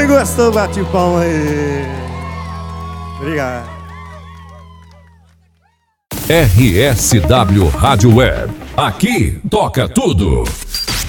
Quem gostou, bate palma aí. Obrigado. RSW Rádio Web. Aqui toca tudo.